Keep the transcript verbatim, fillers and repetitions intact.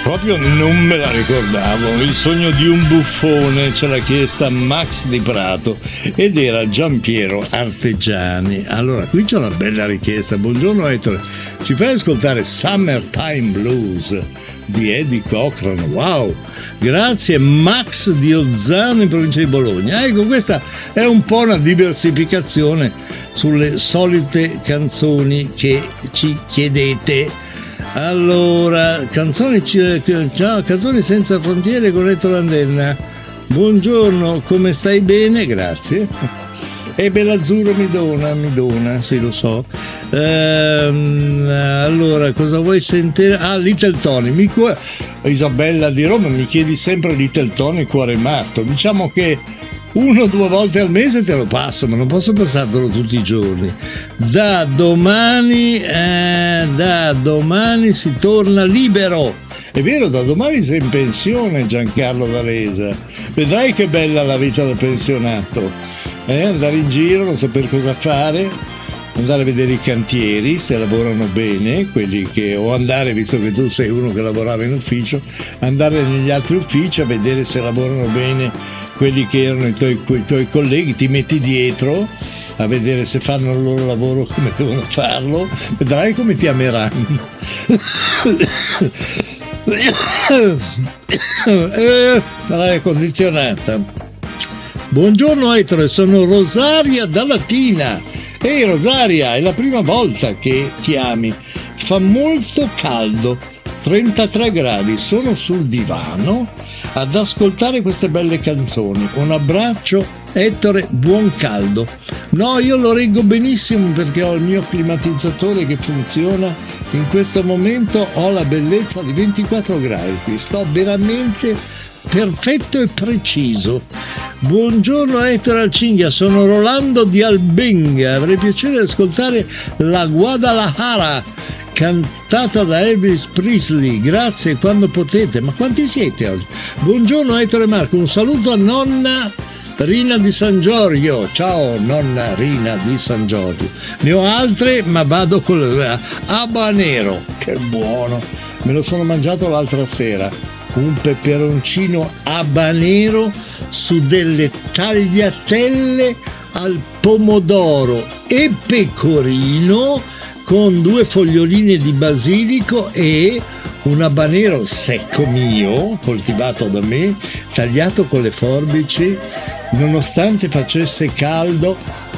Proprio non me la ricordavo. Il sogno di un buffone ce l'ha chiesta Max di Prato ed era Giampiero Artegiani. Allora, qui c'è una bella richiesta. Buongiorno Ettore, ci fai ascoltare Summertime Blues di Eddie Cochran? Wow, grazie. Max di Ozzano in provincia di Bologna. Ecco, questa è un po' una diversificazione sulle solite canzoni che ci chiedete. Allora, canzoni, ciao, canzoni senza frontiere con Ettore Andenna. Buongiorno, come stai? Bene, grazie. E Bellazzurro mi dona, mi dona, sì, lo so. Ehm, allora, cosa vuoi sentire? Ah, Little Tony. Mi, Isabella di Roma mi chiedi sempre Little Tony, Cuore matto. Diciamo che uno o due volte al mese te lo passo, ma non posso passartelo tutti i giorni. Da domani, eh, da domani si torna libero. È vero, da domani sei in pensione, Giancarlo D'Alesa. Vedrai che bella la vita da pensionato. Eh, andare in giro, non saper cosa fare, andare a vedere i cantieri se lavorano bene, quelli che, o andare, visto che tu sei uno che lavorava in ufficio, andare negli altri uffici a vedere se lavorano bene quelli che erano i tuoi, i tuoi colleghi, ti metti dietro a vedere se fanno il loro lavoro come devono farlo, vedrai come ti ameranno. L'aria condizionata. Buongiorno Ettore, sono Rosaria da Latina. Ehi Rosaria, è la prima volta che chiami. Fa molto caldo, trentatré gradi, sono sul divano ad ascoltare queste belle canzoni. Un abbraccio Ettore, buon caldo. No, io lo reggo benissimo perché ho il mio climatizzatore che funziona. In questo momento ho la bellezza di ventiquattro gradi qui, sto veramente perfetto e preciso. Buongiorno Ettore Alcinghia, sono Rolando di Albenga, avrei piacere di ascoltare la Guadalajara cantata da Elvis Presley. Grazie, quando potete. Ma quanti siete oggi? Buongiorno Ettore Marco, un saluto a nonna Rina di San Giorgio. Ciao nonna Rina di San Giorgio. Ne ho altre, ma vado con l'habanero. Che buono, me lo sono mangiato l'altra sera, un peperoncino habanero su delle tagliatelle al pomodoro e pecorino con due foglioline di basilico e un habanero secco mio, coltivato da me, tagliato con le forbici. Nonostante facesse caldo,